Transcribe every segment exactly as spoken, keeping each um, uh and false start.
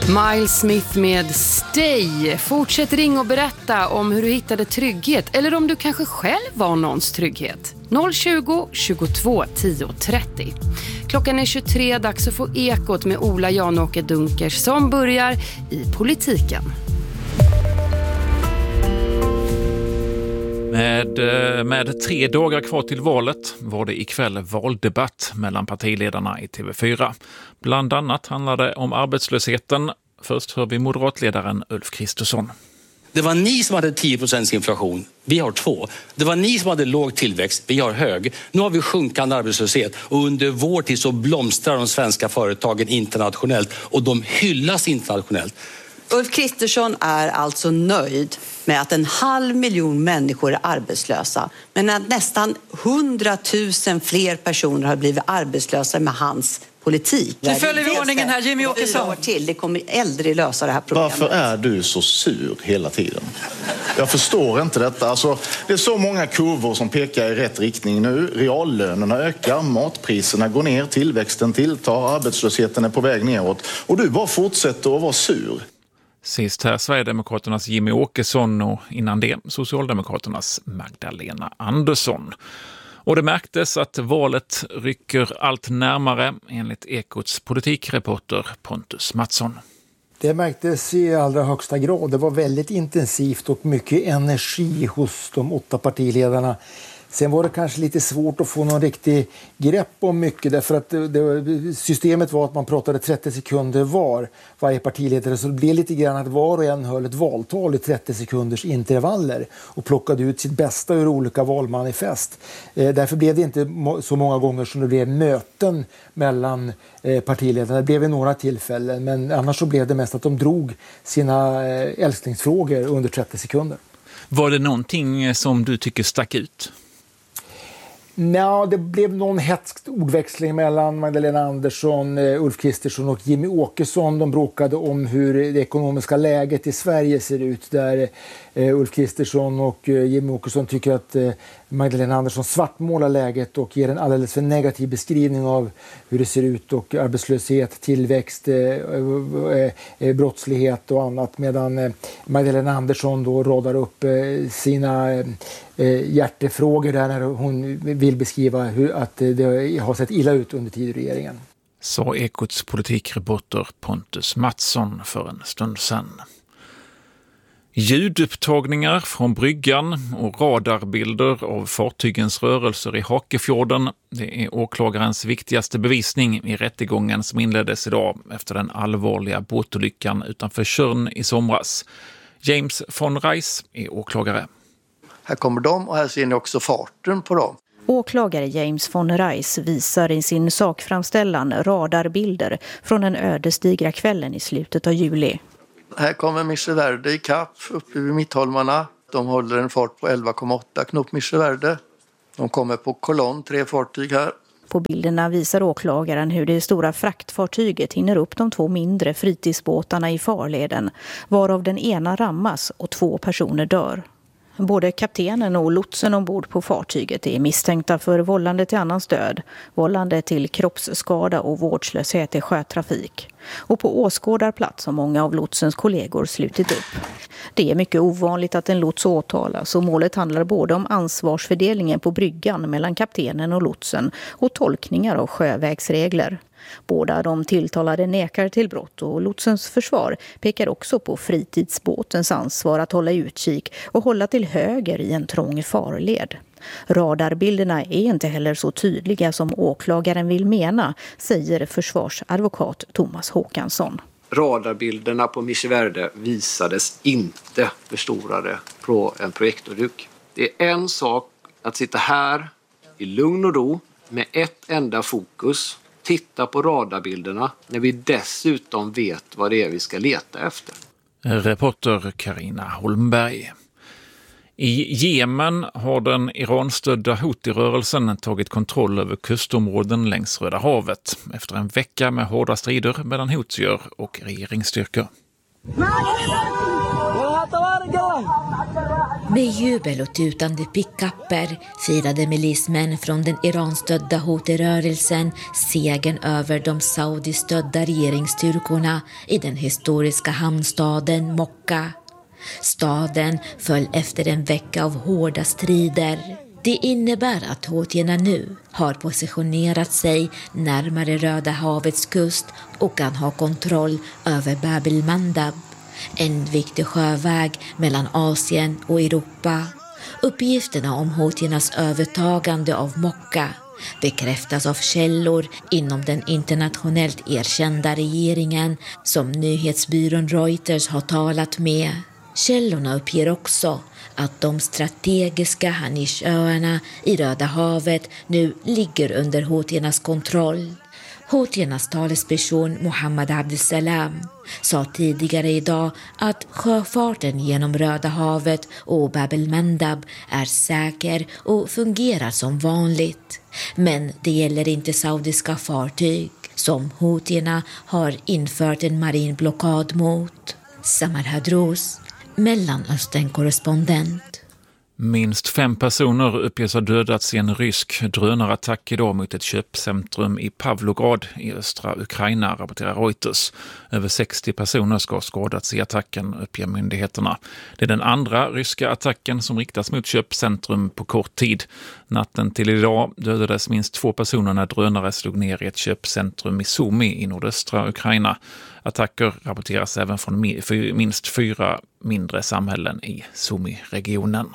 Miles Smith med Stay. Fortsätt ring och berätta om hur du hittade trygghet eller om du kanske själv var någons trygghet. noll tjugo, tjugotvå, tio, trettio. Klockan är tjugotre, dags att få ekot med Ola Janåker Dunkers som börjar i politiken. Med, med tre dagar kvar till valet var det ikväll valdebatt mellan partiledarna i T V fyra. Bland annat handlade det om arbetslösheten. Först hör vi moderatledaren Ulf Kristersson. Det var ni som hade tio procent inflation, vi har två. Det var ni som hade låg tillväxt, vi har hög. Nu har vi sjunkande arbetslöshet och under vår tid så blomstrar de svenska företagen internationellt och de hyllas internationellt. Ulf Kristersson är alltså nöjd med att en halv miljon människor är arbetslösa, men att nästan hundratusen fler personer har blivit arbetslösa med hans politik. Nu följer vi ordningen här, Jimmy Åkesson. Till. Det kommer aldrig lösa det här problemet. Varför är du så sur hela tiden? Jag förstår inte detta. Alltså, det är så många kurvor som pekar i rätt riktning nu. Reallönerna ökar, matpriserna går ner, tillväxten tilltar, arbetslösheten är på väg neråt. Och du bara fortsätter att vara sur. Sist här Sverigedemokraternas Jimmy Åkesson och innan det Socialdemokraternas Magdalena Andersson. Och det märktes att valet rycker allt närmare enligt Ekots politikreporter Pontus Mattsson. Det märktes i allra högsta grad. Det var väldigt intensivt och mycket energi hos de åtta partiledarna. Sen var det kanske lite svårt att få någon riktig grepp om mycket därför att det, det, systemet var att man pratade trettio sekunder var varje partiledare, så det blev lite grann att var och en höll ett valtal i trettio sekunders intervaller och plockade ut sitt bästa ur olika valmanifest. Eh, därför blev det inte må- så många gånger som det blev möten mellan eh, partiledarna. Det blev i några tillfällen, men annars så blev det mest att de drog sina eh, älsklingsfrågor under trettio sekunder. Var det någonting som du tycker stack ut? Ja, det blev någon hetsk ordväxling mellan Magdalena Andersson, Ulf Kristersson och Jimmy Åkesson. De bråkade om hur det ekonomiska läget i Sverige ser ut, där Ulf Kristersson och Jimmy Åkesson tycker att Magdalena Andersson svartmålar läget och ger en alldeles för negativ beskrivning av hur det ser ut och arbetslöshet, tillväxt, brottslighet och annat, medan Magdalena Andersson då radar upp sina hjärtefrågor där när hon vill beskriva hur att det har sett illa ut under tid i regeringen. Så Ekots politikreporter Pontus Mattsson för en stund sedan. Ljudupptagningar från bryggan och radarbilder av fartygens rörelser i Hakefjorden, det är åklagarens viktigaste bevisning i rättegången som inleddes idag efter den allvarliga båtolyckan utanför Tjörn i somras. James von Reis är åklagare. Här kommer de och här ser ni också farten på dem. Åklagare James von Reis visar i sin sakframställan radarbilder från den ödesdigra kvällen i slutet av juli. Här kommer Mische Verde i kapp uppe vid Mittholmarna. De håller en fart på elva komma åtta knop Mische Verde. De kommer på kolonn, tre fartyg här. På bilderna visar åklagaren hur det stora fraktfartyget hinner upp de två mindre fritidsbåtarna i farleden, varav den ena rammas och två personer dör. Både kaptenen och lotsen ombord på fartyget är misstänkta för vållande till annans död, vållande till kroppsskada och vårdslöshet i sjötrafik. Och på åskådarplats har många av lotsens kollegor slutit upp. Det är mycket ovanligt att en lots åtalas och målet handlar både om ansvarsfördelningen på bryggan mellan kaptenen och lotsen och tolkningar av sjövägsregler. Båda de tilltalade nekar till brott och lotsens försvar pekar också på fritidsbåtens ansvar att hålla utkik och hålla till höger i en trång farled. Radarbilderna är inte heller så tydliga som åklagaren vill mena, säger försvarsadvokat Thomas Håkansson. Radarbilderna på Mische Verde visades inte förstorade på en projektorduk. Det är en sak att sitta här i lugn och ro med ett enda fokus, titta på radarbilderna när vi dessutom vet vad det är vi ska leta efter. Reporter Carina Holmberg. I Jemen har den Iran-stödda Houthi-rörelsen tagit kontroll över kustområden längs Röda havet efter en vecka med hårda strider mellan Houthier och regeringsstyrkor. Med jubel och tutande pickapper firade milismän från den Iran-stödda Houthi-rörelsen segern över de saudistödda regeringsstyrkorna i den historiska hamnstaden Mokka. Staden föll efter en vecka av hårda strider. Det innebär att houtierna nu har positionerat sig närmare Röda havets kust och kan ha kontroll över Bab el-Mandab, en viktig sjöväg mellan Asien och Europa. Uppgifterna om houtiernas övertagande av Mokka bekräftas av källor inom den internationellt erkända regeringen som nyhetsbyrån Reuters har talat med. Källorna uppger också att de strategiska Hanish-öarna i Röda havet nu ligger under houtiernas kontroll. Houtiernas talesperson Mohammed Abdesalam sa tidigare idag att sjöfarten genom Röda havet och Bab el-Mandab är säker och fungerar som vanligt. Men det gäller inte saudiska fartyg som houtierna har infört en marin blockad mot. Samar Hadrous, Mellanöstern-korrespondent. Minst fem personer uppges ha dödats i en rysk drönarattack idag mot ett köpcentrum i Pavlograd i östra Ukraina, rapporterar Reuters. Över sextio personer ska ha skadats i attacken, uppger myndigheterna. Det är den andra ryska attacken som riktas mot köpcentrum på kort tid. Natten till idag dödades minst två personer när drönare slog ner i ett köpcentrum i Sumy i nordöstra Ukraina. Attacker rapporteras även från minst fyra mindre samhällen i Sumy-regionen.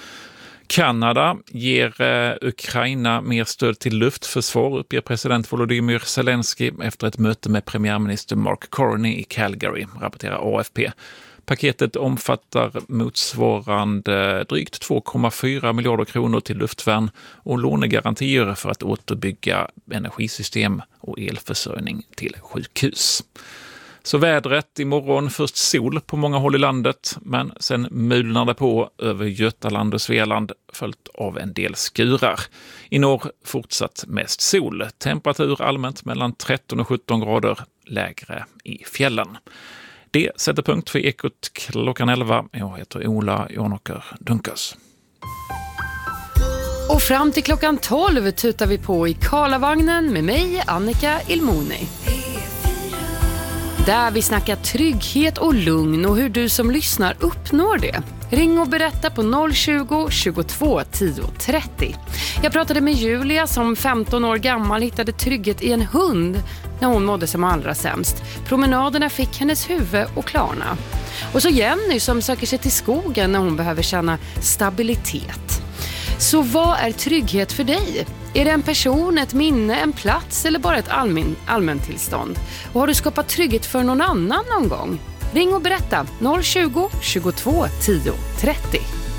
Kanada ger eh, Ukraina mer stöd till luftförsvar, uppger president Volodymyr Zelensky efter ett möte med premiärminister Mark Carney i Calgary, rapporterar A F P. Paketet omfattar motsvarande drygt två komma fyra miljarder kronor till luftvärn och lånegarantier för att återbygga energisystem och elförsörjning till sjukhus. Så vädret imorgon, först sol på många håll i landet, men sen mulnar det på över Götaland och Svealand följt av en del skurar. I norr fortsatt mest sol, temperatur allmänt mellan tretton och sjutton grader, lägre i fjällen. Det sätter punkt för Ekot klockan elva. Jag heter Ola Janåker Dunkas. Och fram till klockan tolv tutar vi på i Karlavagnen med mig, Annika Ilmoni. Där vi snackar trygghet och lugn och hur du som lyssnar uppnår det. Ring och berätta på noll tjugo, tjugotvå, tio, trettio. Jag pratade med Julia som femton år gammal hittade trygghet i en hund när hon mådde som allra sämst. Promenaderna fick hennes huvud och klarna. Och så Jenny som söker sig till skogen när hon behöver känna stabilitet. Så vad är trygghet för dig? Är det en person, ett minne, en plats eller bara ett allmän, allmäntillstånd? Och har du skapat trygghet för någon annan någon gång? Ring och berätta noll tjugo, tjugotvå, tio, trettio.